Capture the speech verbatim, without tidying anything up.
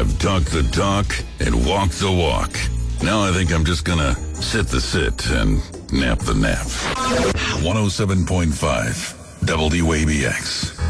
I've talked the talk and walked the walk. Now I think I'm just gonna sit the sit and nap the nap. one oh seven point five W A B X.